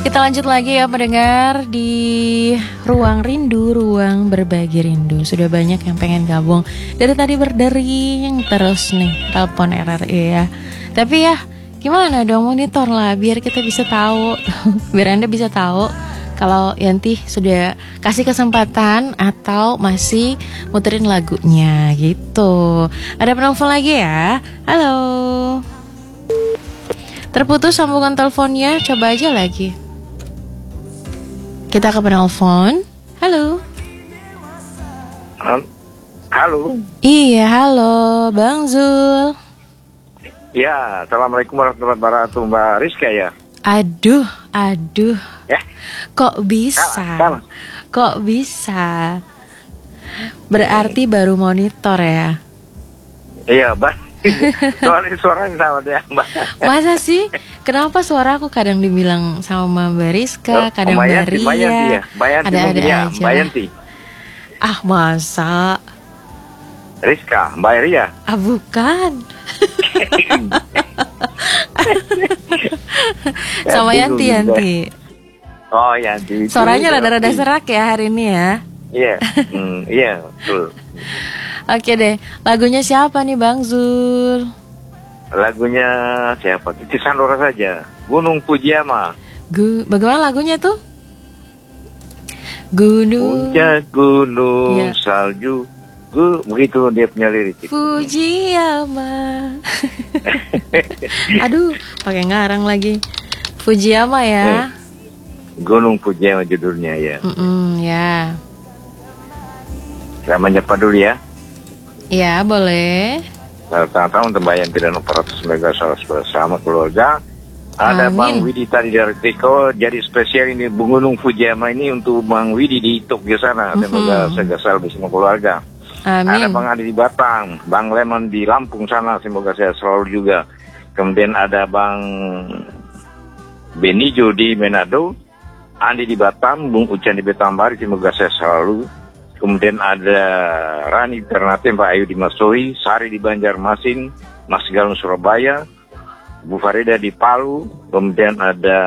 Kita lanjut lagi ya pendengar di Ruang Rindu, Ruang Berbagi Rindu. Sudah banyak yang pengen gabung. Dari tadi berdering terus nih telepon RRI ya. Tapi ya gimana dong, monitor lah biar kita bisa tahu. Biar Anda bisa tahu kalau Yanti sudah kasih kesempatan atau masih muterin lagunya gitu. Ada penelpon lagi ya. Halo. Terputus sambungan teleponnya, coba aja lagi. Kita ke penelpon. Halo. Halo. Iya, halo, Bang Zul. Ya, assalamualaikum warahmatullahi wabarakatuh, Mbak Rizka ya. Aduh. Ya. Kok bisa? Salah. Kok bisa? Berarti baru monitor ya? Iya, Mbak. Soalnya suaranya sama dia, Mbak. Masa sih? Kenapa suara aku kadang dibilang sama Mbak Rizka, kadang Mbak Ria, ada-ada aja. Mbak Yanti. Ah, masa? Rizka, Mbak Ria. Ah, bukan. Sama Yanti. Oh, Yanti. Suaranya rada-rada serak ya hari ini ya. Iya, iya, betul. Oke deh, lagunya siapa nih Bang Zul? Lagunya siapa? Titi Sandora saja. Gunung Fujiama. Bagaimana lagunya tuh? Gunung. Puncak gunung ya. salju. Begitu dia punya lirik. Fujiyama. Aduh, pakai ngarang lagi. Fujiyama ya. Gunung Fujiama judulnya ya. Ya. Saya menyapa dulu ya. Ya, boleh. Selamat tahun untuk Mbak Yanti dan operator Mega bersama keluarga. Ada Amin. Bang Widi tadi dari Tiko. Jadi spesial ini Gunung Fujiama ini untuk Bang Widi di Tokyo sana. Semoga sehat bersama keluarga. Amin. Ada Bang Adi di Batang, Bang Leman di Lampung sana. Semoga sehat selalu juga. Kemudian ada Bang Benijo di Manado, Andi di Batam, Bung Ucan di Betambari. Semoga sehat selalu. Kemudian ada Rani Ternate, Mbak Ayu di Masoi, Sari di Banjarmasin, Mas Galung Surabaya, Bu Farida di Palu, kemudian ada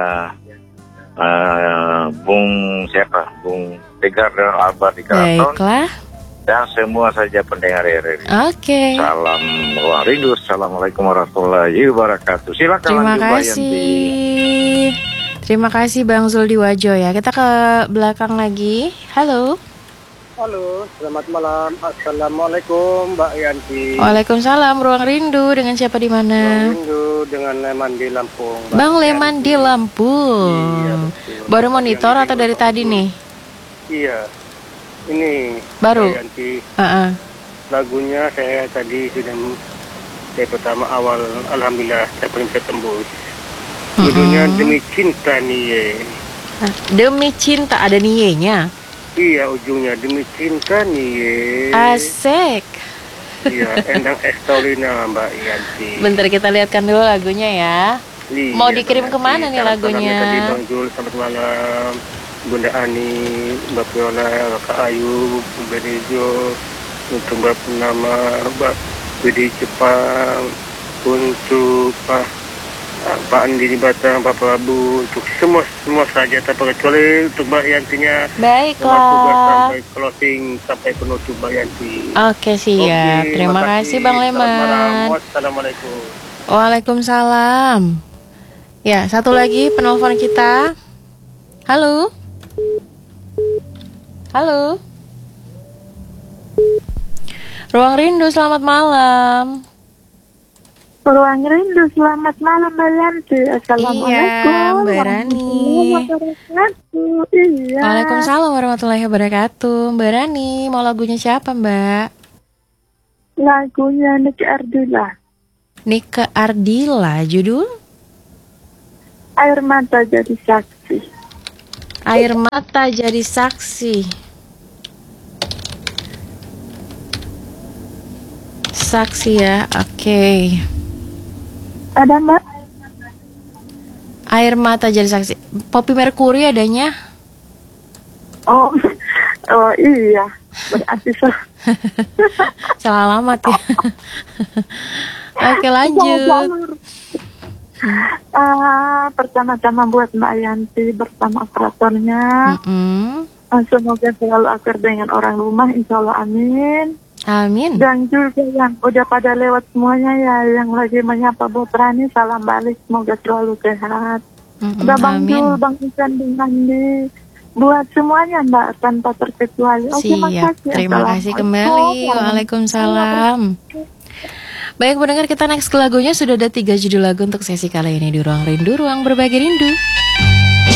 Bung Tegar dan Albar di Keraton. Baiklah. Dan semua saja pendengar RRI. Oke. Salam Ruang Rindu. Assalamualaikum warahmatullahi wabarakatuh. Silakan Terima lanjut, Mbak Yanti. kasih. Terima kasih Bang Zul di Wajo ya. Kita ke belakang lagi. Halo. Halo, selamat malam. Assalamualaikum, Mbak Yanti. Waalaikumsalam. Ruang Rindu dengan siapa di mana? Rindu dengan Leman di Lampung. Bang Leman di Lampung. Iya, betul. Baru monitor atau dari tadi nih? Iya. Ini Baru? Mbak Yanti. Lagunya saya tadi sudah pertama awal alhamdulillah saya paling bisa tembus. Judulnya Demi Cinta Niye. Demi cinta, ada niye-nya. Iya, ujungnya Demi Cinta Niye. Asik. Iya, Endang Estolina, Mbak Yanti. Bentar kita lihatkan dulu lagunya ya. Iya, Mau dikirim kemana nih Salam lagunya? tadi Bang Jul, selamat malam. Bunda Ani, Mbak Fiona, Kak Ayu, Mbak Rejo, untuk Mbak Purnama, Mbak Budi Jepang, untuk Pak Andi di Batang, Pak Prabu, untuk semua saja tanpa kecuali untuk Mbak Yantinya. Baiklah. Sampai closing, sampai penutup Mbak Yanti. Oke siap. Terima kasih Bang Leman. Assalamualaikum. Waalaikumsalam. Ya, satu lagi penelpon kita. Halo. Halo. Ruang Rindu, selamat malam. Ruang Rindu, selamat malam Mbak Yanti. Assalamualaikum. Iya, Mbak Rani. Iya. Waalaikumsalam warahmatullahi wabarakatuh. Mbak Rani, mau lagunya siapa Mbak? Lagunya Nike Ardila. Nike Ardila, judul? Air mata jadi saksi. Air mata jadi saksi. Saksi ya, oke. Ada Mbak? Air mata jadi saksi. Poppy Mercury adanya? Oh iya. Berarti Salah alamat ya. Oke lanjut. Pertama-tama buat Mbak Yanti bersama operatornya. Semoga selalu akur dengan orang rumah, insya Allah, amin. Amin. Dan juga yang udah pada lewat semuanya ya, yang lagi menyapa Bu Trani, salam balik, semoga selalu sehat. Udah Bang Jul, Bang Isan, Bang Andi, buat semuanya Mbak, tanpa terkecuali. Siap, terima kasih kembali. Waalaikumsalam. Baik pendengar, kita next ke lagunya. Sudah ada 3 judul lagu untuk sesi kali ini di Ruang Rindu, Ruang Berbagi Rindu.